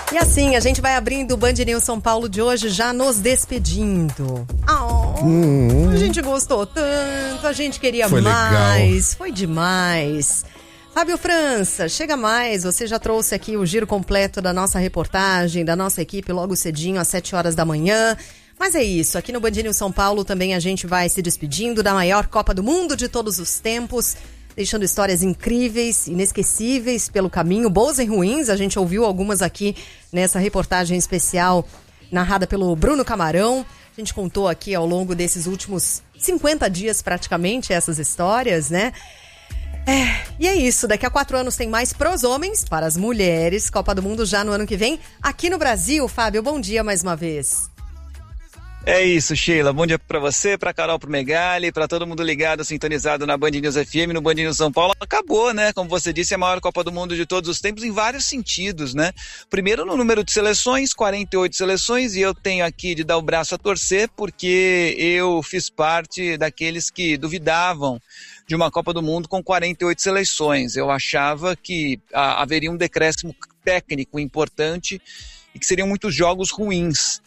E assim, a gente vai abrindo o Band News São Paulo de hoje, já nos despedindo. A gente gostou tanto, a gente queria Foi mais, legal. foi demais. Fábio França, chega mais, você já trouxe aqui o giro completo da nossa reportagem, da nossa equipe logo cedinho, às 7 horas da manhã. Mas é isso, aqui no Band News São Paulo também a gente vai se despedindo da maior Copa do Mundo de todos os tempos, deixando histórias incríveis, inesquecíveis pelo caminho, boas e ruins. A gente ouviu algumas aqui nessa reportagem especial narrada pelo Bruno Camarão. A gente contou aqui ao longo desses últimos 50 dias praticamente essas histórias, né? E é isso, daqui a 4 anos tem mais pros homens, para as mulheres, Copa do Mundo já no ano que vem. Aqui no Brasil, Fábio, bom dia mais uma vez. É isso, Sheila. Bom dia pra você, pra Carol, pro Megali, pra todo mundo ligado, sintonizado na Band News FM, no Band News São Paulo. Acabou, né? Como você disse, é a maior Copa do Mundo de todos os tempos em vários sentidos, né? Primeiro no número de seleções, 48 seleções, e eu tenho aqui de dar o braço a torcer, porque eu fiz parte daqueles que duvidavam de uma Copa do Mundo com 48 seleções. Eu achava que haveria um decréscimo técnico importante e que seriam muitos jogos ruins.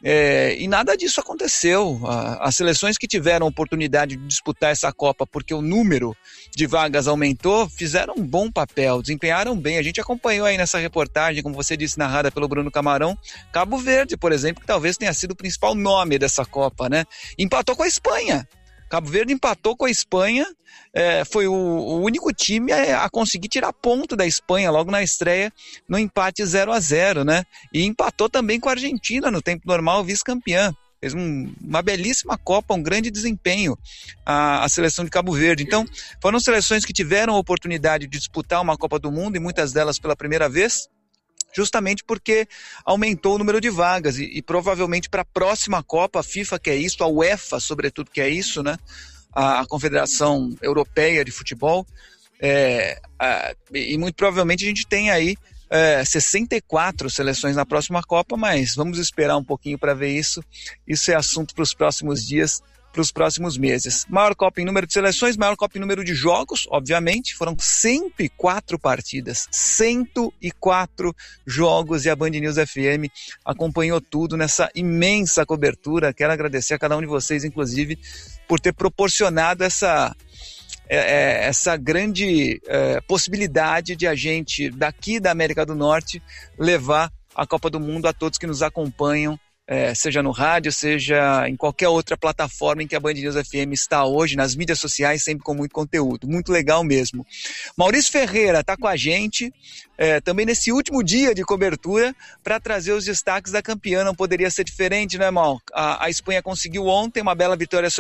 E nada disso aconteceu. As seleções que tiveram oportunidade de disputar essa Copa porque o número de vagas aumentou, fizeram um bom papel, desempenharam bem. A gente acompanhou aí nessa reportagem, como você disse, narrada pelo Bruno Camarão, Cabo Verde, por exemplo, que talvez tenha sido o principal nome dessa Copa, né? Empatou com a Espanha. Cabo Verde empatou com a Espanha, foi o único time a conseguir tirar ponto da Espanha logo na estreia, no empate 0-0, né? E empatou também com a Argentina no tempo normal, vice-campeã. Fez uma belíssima Copa, um grande desempenho a seleção de Cabo Verde. Então, foram seleções que tiveram a oportunidade de disputar uma Copa do Mundo, e muitas delas pela primeira vez, justamente porque aumentou o número de vagas e provavelmente para a próxima Copa, a FIFA quer isso, a UEFA sobretudo quer isso, né? A Confederação Europeia de Futebol, e muito provavelmente a gente tem aí 64 seleções na próxima Copa, mas vamos esperar um pouquinho para ver isso. Isso é assunto para os próximos dias, para os próximos meses. Maior Copa em número de seleções, maior Copa em número de jogos, obviamente, foram 104 partidas, 104 jogos, e a Band News FM acompanhou tudo nessa imensa cobertura. Quero agradecer a cada um de vocês, inclusive, por ter proporcionado essa grande possibilidade de a gente, daqui da América do Norte, levar a Copa do Mundo a todos que nos acompanham, seja no rádio, seja em qualquer outra plataforma em que a Band News FM está hoje, nas mídias sociais, sempre com muito conteúdo. Muito legal mesmo. Maurício Ferreira está com a gente, também nesse último dia de cobertura, para trazer os destaques da campeã. Não poderia ser diferente, né, Mal? A Espanha conseguiu ontem uma bela vitória sobre